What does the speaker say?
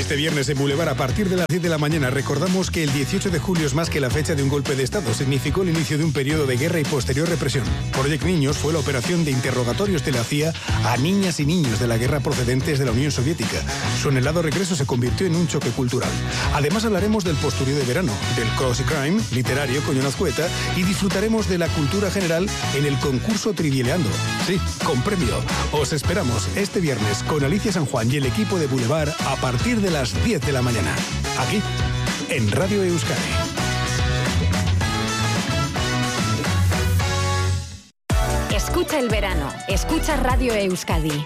Este viernes en Boulevard, a partir de las 10 de la mañana, recordamos que el 18 de julio es más que la fecha de un golpe de Estado. Significó el inicio de un periodo de guerra y posterior represión. Project Niños fue la operación de interrogatorios de la CIA a niñas y niños de la guerra procedentes de la Unión Soviética. Su anhelado regreso se convirtió en un choque cultural. Además hablaremos del postureo de verano, del Crossy Crime literario con Jon Azcueta y disfrutaremos de la cultura general en el concurso Trivieleando. Sí, con premio. Os esperamos este viernes con Alicia San Juan y el equipo de Boulevard a partir de las 10 de la mañana. Aquí, en Radio Euskadi. Escucha el verano. Escucha Radio Euskadi.